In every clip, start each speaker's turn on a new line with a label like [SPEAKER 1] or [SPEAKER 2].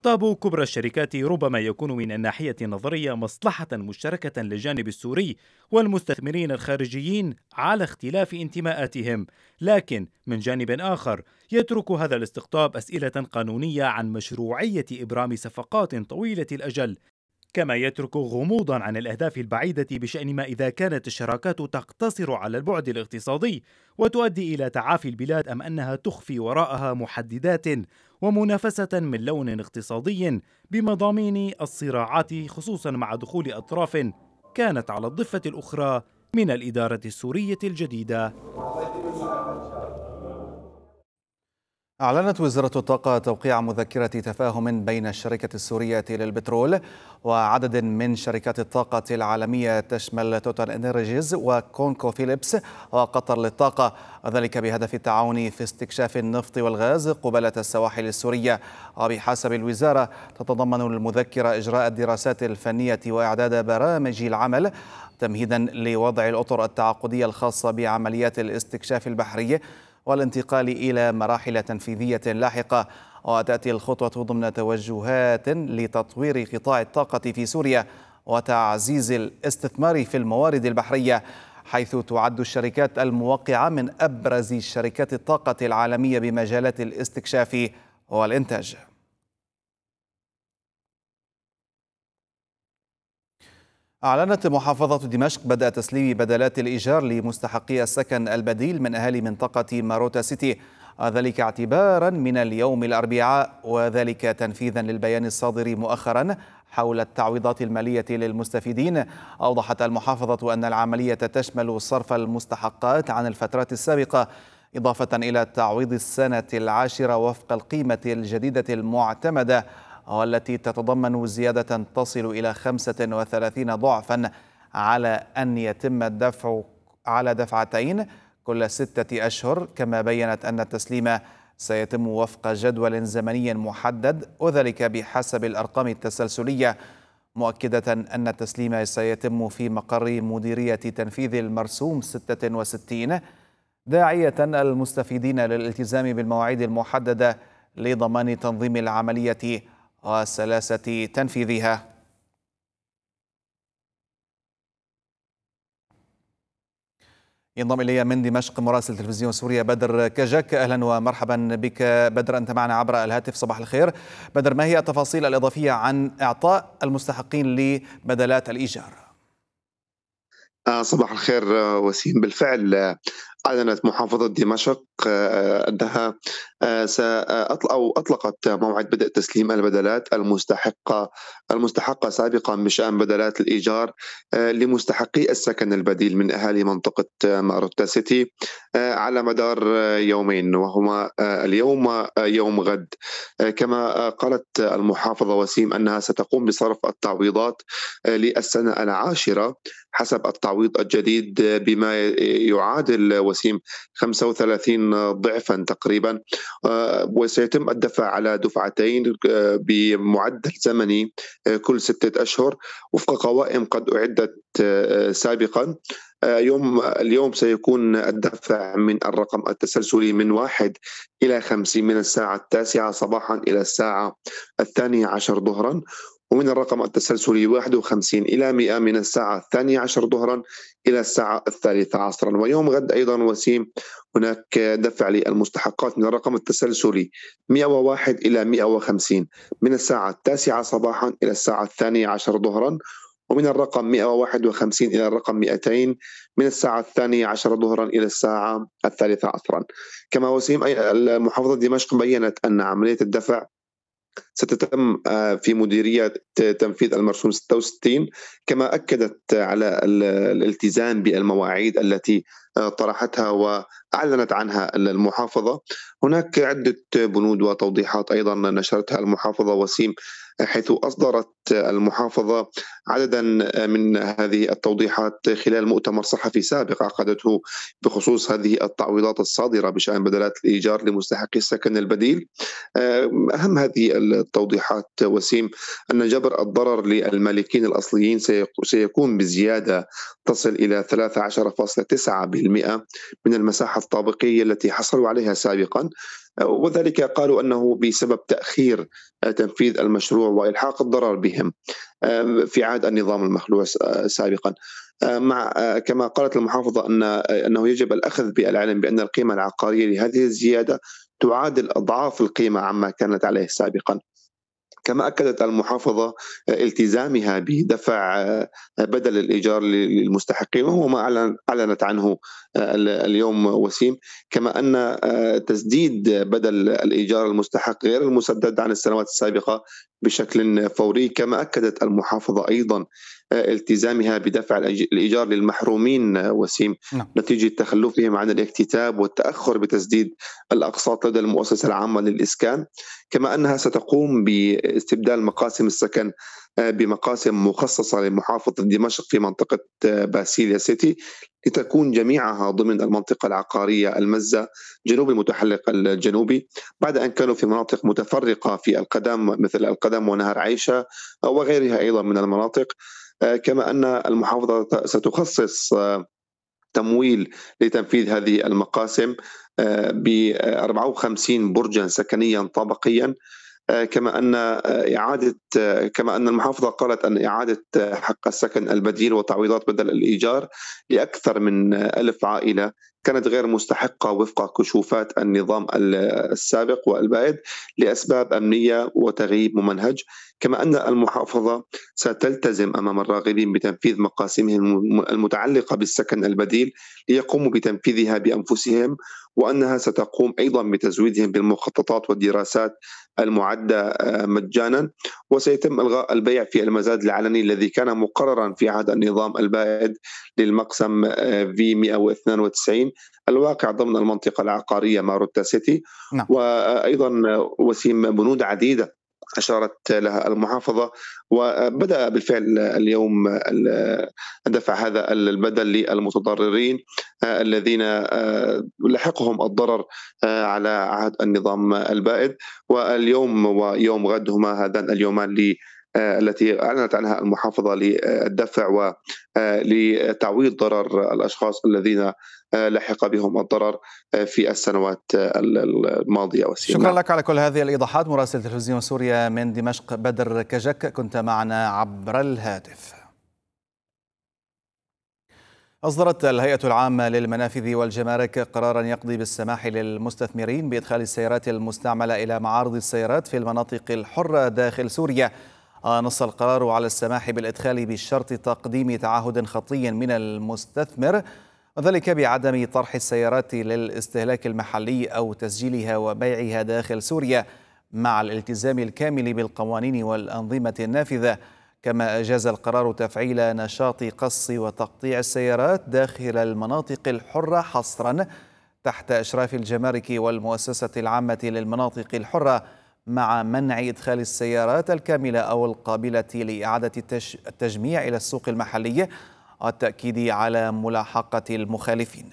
[SPEAKER 1] طاب كبرى الشركات ربما يكون من الناحية النظرية مصلحة مشتركة للجانب السوري والمستثمرين الخارجيين على اختلاف انتماءاتهم، لكن من جانب آخر يترك هذا الاستقطاب أسئلة قانونية عن مشروعية إبرام صفقات طويلة الأجل، كما يترك غموضا عن الأهداف البعيدة بشأن ما إذا كانت الشراكات تقتصر على البعد الاقتصادي وتؤدي إلى تعافي البلاد، أم أنها تخفي وراءها محددات ومنافسة من لون اقتصادي بمضامين الصراعات، خصوصا مع دخول أطراف كانت على الضفة الأخرى من الإدارة السورية الجديدة.
[SPEAKER 2] أعلنت وزارة الطاقة توقيع مذكرة تفاهم بين الشركة السورية للبترول وعدد من شركات الطاقة العالمية تشمل توتال إنرجيز وكونكو فيليبس وقطر للطاقة، وذلك بهدف التعاون في استكشاف النفط والغاز قبالة السواحل السورية. وبحسب الوزارة تتضمن المذكرة إجراء الدراسات الفنية وإعداد برامج العمل تمهيدا لوضع الأطر التعاقدية الخاصة بعمليات الاستكشاف البحري والانتقال إلى مراحل تنفيذية لاحقة. وتأتي الخطوة ضمن توجهات لتطوير قطاع الطاقة في سوريا وتعزيز الاستثمار في الموارد البحرية، حيث تعد الشركات الموقعة من أبرز شركات الطاقة العالمية بمجالات الاستكشاف والإنتاج. أعلنت محافظة دمشق بدء تسليم بدلات الإيجار لمستحقي السكن البديل من أهالي منطقة ماروتا سيتي، وذلك اعتبارا من اليوم الأربعاء، وذلك تنفيذا للبيان الصادر مؤخرا حول التعويضات المالية للمستفيدين. أوضحت المحافظة أن العملية تشمل صرف المستحقات عن الفترات السابقة إضافة إلى تعويض السنة العاشرة وفق القيمة الجديدة المعتمدة، والتي تتضمن زيادة تصل إلى 35 ضعفا على أن يتم الدفع على دفعتين كل 6 أشهر. كما بيّنت أن التسليم سيتم وفق جدول زمني محدد، وذلك بحسب الأرقام التسلسلية، مؤكدة أن التسليم سيتم في مقر مديرية تنفيذ المرسوم 66، داعية المستفيدين للالتزام بالمواعيد المحددة لضمان تنظيم العملية وسلاسة تنفيذها. ينضم إلي من دمشق مراسل تلفزيون سوريا بدر كجك. أهلا ومرحبا بك بدر، أنت معنا عبر الهاتف. صباح الخير بدر، ما هي التفاصيل الإضافية عن إعطاء المستحقين لبدلات الإيجار؟
[SPEAKER 3] صباح الخير وسيم. بالفعل أعلنت محافظة دمشق أنها أطلقت موعد بدء تسليم البدلات المستحقة سابقا بشأن بدلات الإيجار لمستحقي السكن البديل من أهالي منطقة ماروتا سيتي على مدار يومين، وهما اليوم يوم غد. كما قالت المحافظة وسيم أنها ستقوم بصرف التعويضات للسنة العاشرة حسب التعويض الجديد بما يعادل وسيم 35 ضعفا تقريبا، وسيتم الدفع على دفعتين بمعدل زمني كل 6 أشهر وفق قوائم قد أعدت سابقا. اليوم سيكون الدفع من الرقم التسلسلي من 1 إلى 50 من الساعة 9 صباحا إلى الساعة 12 ظهرا، ومن الرقم التسلسلي 51 إلى 100 من الساعة 12 ظهرا إلى الساعة 13 عصرا. ويوم غد أيضا وسيم هناك دفع للمستحقات من الرقم التسلسلي 101 إلى 150 من الساعة 9 صباحا إلى الساعة 12 ظهرا، ومن الرقم 151 إلى الرقم 200 من الساعة 12 ظهرا إلى الساعة 13 عصرا. كما وسيم محافظة دمشق بيّنت أن عملية الدفع ستتم في مديرية تنفيذ المرسوم 66، كما أكدت على الالتزام بالمواعيد التي طرحتها وأعلنت عنها المحافظة. هناك عدة بنود وتوضيحات أيضا نشرتها المحافظة وسيم، حيث أصدرت المحافظة عددا من هذه التوضيحات خلال مؤتمر صحفي سابق عقدته بخصوص هذه التعويضات الصادرة بشأن بدلات الإيجار لمستحقي السكن البديل. أهم هذه التوضيحات وسيم أن جبر الضرر للمالكين الأصليين سيكون بزيادة تصل إلى 13.9% من المساحة الطابقية التي حصلوا عليها سابقا، وذلك قالوا أنه بسبب تأخير تنفيذ المشروع وإلحاق الضرر بهم في عهد النظام المخلوع سابقا. مع كما قالت المحافظة أنه يجب الأخذ بالعلم بأن القيمة العقارية لهذه الزيادة تعادل أضعاف القيمة عما كانت عليه سابقا. كما أكدت المحافظة التزامها بدفع بدل الإيجار للمستحقين، وهو ما أعلنت عنه اليوم وسيم. كما أن تسديد بدل الإيجار المستحق غير المسدد عن السنوات السابقة بشكل فوري. كما أكدت المحافظة أيضا التزامها بدفع الإيجار للمحرومين وسيم نتيجة تخلفهم عن الاكتتاب والتأخر بتسديد الأقساط لدى المؤسسة العامة للإسكان. كما أنها ستقوم باستبدال مقاسم السكن بمقاسم مخصصة لمحافظة دمشق في منطقة باسيليا سيتي، لتكون جميعها ضمن المنطقة العقارية المزة جنوب المتحلق الجنوبي، بعد أن كانوا في مناطق متفرقة في القدم مثل القدم ونهر عيشة وغيرها أيضا من المناطق. كما أن المحافظة ستخصص تمويل لتنفيذ هذه المقاسم ب 54 برجا سكنيا طابقيا. كما أن المحافظة قالت أن إعادة حق السكن البديل وتعويضات بدل الإيجار لأكثر من 1000 عائلة كانت غير مستحقة وفق كشوفات النظام السابق والبائد لأسباب أمنية وتغييب ممنهج. كما أن المحافظة ستلتزم أمام الراغبين بتنفيذ مقاسمهم المتعلقة بالسكن البديل ليقوموا بتنفيذها بأنفسهم، وأنها ستقوم أيضا بتزويدهم بالمخططات والدراسات المعدة مجانا. وسيتم إلغاء البيع في المزاد العلني الذي كان مقررا في عهد النظام البائد للمقسم في 192 الواقع ضمن المنطقة العقارية ماروتا سيتي. وأيضا وسيم بنود عديدة أشارت لها المحافظة، وبدأ بالفعل اليوم دفع هذا البدل للمتضررين الذين لحقهم الضرر على عهد النظام البائد. واليوم ويوم غد هما هذان اليومان التي أعلنت عنها المحافظة للدفع ولتعويض ضرر الأشخاص الذين لحق بهم الضرر في السنوات الماضية.
[SPEAKER 2] شكرا لك على كل هذه الإيضاحات. مراسل تلفزيون سوريا من دمشق بدر كجك كنت معنا عبر الهاتف. أصدرت الهيئة العامة للمنافذ والجمارك قرارا يقضي بالسماح للمستثمرين بإدخال السيارات المستعملة إلى معارض السيارات في المناطق الحرة داخل سوريا. نص القرار على السماح بالإدخال بشرط تقديم تعهد خطي من المستثمر، وذلك بعدم طرح السيارات للاستهلاك المحلي أو تسجيلها وبيعها داخل سوريا، مع الالتزام الكامل بالقوانين والأنظمة النافذة. كما أجاز القرار تفعيل نشاط قص وتقطيع السيارات داخل المناطق الحرة حصرا تحت إشراف الجمارك والمؤسسة العامة للمناطق الحرة، مع منع إدخال السيارات الكاملة أو القابلة لإعادة التجميع إلى السوق المحلي، والتأكيد على ملاحقة المخالفين.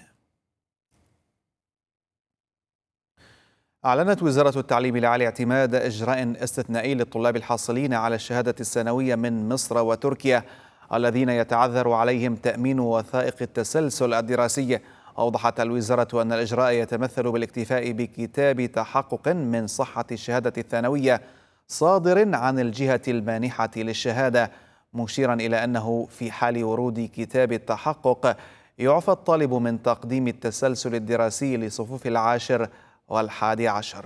[SPEAKER 2] أعلنت وزارة التعليم العالي اعتماد إجراء استثنائي للطلاب الحاصلين على الشهادة الثانوية من مصر وتركيا الذين يتعذر عليهم تأمين وثائق التسلسل الدراسي. أوضحت الوزارة أن الإجراء يتمثل بالاكتفاء بكتاب تحقق من صحة الشهادة الثانوية صادر عن الجهة المانحة للشهادة، مشيرا إلى أنه في حال ورود كتاب التحقق يعفى الطالب من تقديم التسلسل الدراسي لصفوف العاشر والحادي عشر.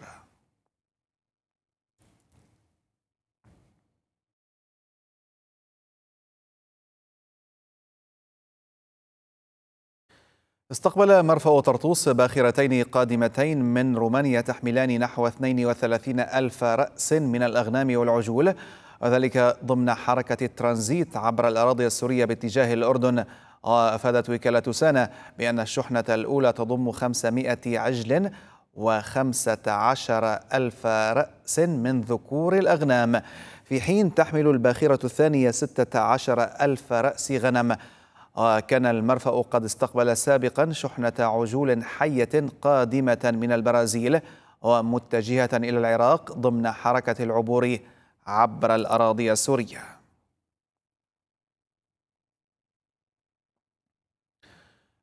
[SPEAKER 2] استقبل مرفأ طرطوس باخرتين قادمتين من رومانيا تحملان نحو 32 ألف رأس من الأغنام والعجول، وذلك ضمن حركة الترانزيت عبر الأراضي السورية باتجاه الأردن. وأفادت وكالة سانا بأن الشحنة الأولى تضم 500 عجل و15 ألف رأس من ذكور الأغنام، في حين تحمل الباخرة الثانية 16 ألف رأس غنم. وكان المرفأ قد استقبل سابقا شحنة عجول حية قادمة من البرازيل ومتجهة إلى العراق ضمن حركة العبور عبر الأراضي السورية.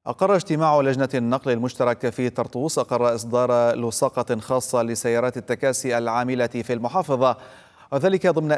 [SPEAKER 2] أقر اجتماع لجنة النقل المشترك في طرطوس إصدار لصاقة خاصة لسيارات التكاسي العاملة في المحافظة، وذلك ضمن